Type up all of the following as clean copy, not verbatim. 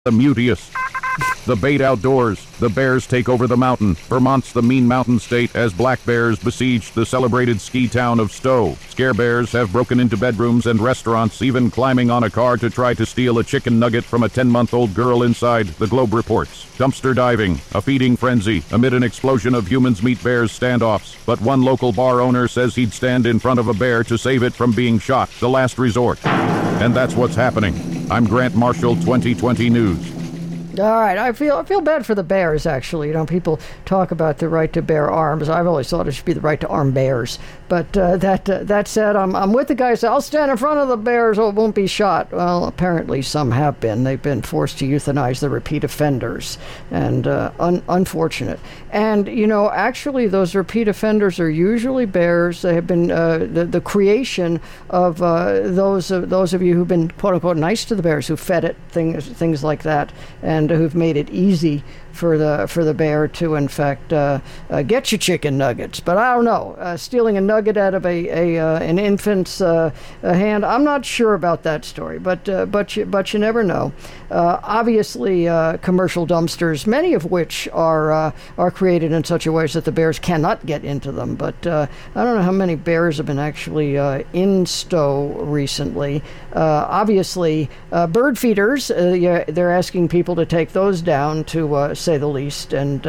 The Mutius. The Bait Outdoors. The bears take over the mountain. Vermont's the mean mountain state as black bears besieged the celebrated ski town of Stowe. Scare bears have broken into bedrooms and restaurants, even climbing on a car to try to steal a chicken nugget from a 10-month-old girl inside, the Globe reports. Dumpster diving, a feeding frenzy, amid an explosion of humans meet bears standoffs. But one local bar owner says he'd stand in front of a bear to save it from being shot, the last resort. And that's what's happening. I'm Grant Marshall, 2020 News. All right, I feel bad for the bears, actually. You know, people talk about the right to bear arms. I've always thought it should be the right to arm bears. But that said, I'm with the guys. I'll stand in front of the bears, it won't be shot. Well, apparently some have been. They've been forced to euthanize the repeat offenders, and unfortunate. And, you know, actually those repeat offenders are usually bears. They have been the creation of those of you who've been, quote-unquote, nice to the bears, who fed it, things like that, and who've made it easy for the bear to, in fact, get you chicken nuggets. But I don't know, stealing a nugget out of an infant's hand, I'm not sure about that story. But you never know. Obviously, commercial dumpsters, many of which are created in such a way that the bears cannot get into them. But I don't know how many bears have been actually in Stowe recently. Obviously, bird feeders, they're asking people to take those down, to say the least, and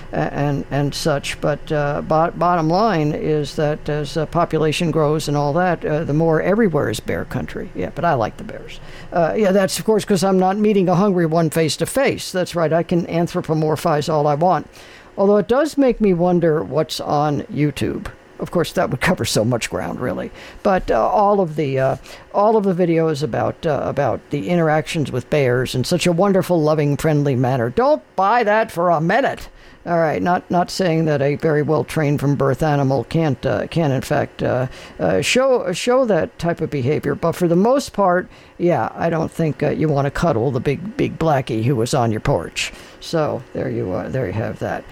such. But bottom line is that as population grows and all that, the more everywhere is bear country. Yeah, but I like the bears. That's of course because I'm not meeting a hungry one face to face. That's right. I can anthropomorphize all I want. Although it does make me wonder what's on YouTube. Of course, that would cover so much ground, really. But all of the videos about the interactions with bears in such a wonderful, loving, friendly manner. Don't buy that for a minute. All right, not saying that a very well trained from birth animal can't in fact show that type of behavior. But for the most part, yeah, I don't think you want to cuddle the big blackie who was on your porch. So there you have that.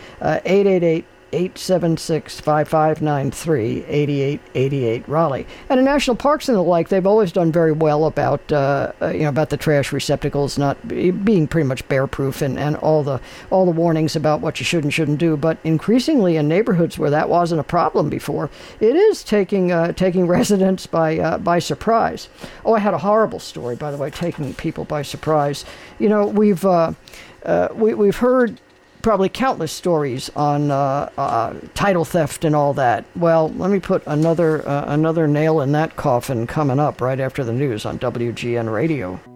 888-876-5593, 8888 Raleigh. And in national parks and the like, they've always done very well about about the trash receptacles not being pretty much bear-proof and all the warnings about what you should and shouldn't do. But increasingly in neighborhoods where that wasn't a problem before, it is taking residents by surprise. Oh, I had a horrible story, by the way, taking people by surprise. You know, we've heard probably countless stories on title theft and all that. Well, let me put another nail in that coffin coming up right after the news on WGN Radio.